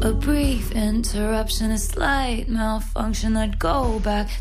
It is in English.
A brief interruption, a slight malfunction. I'd go back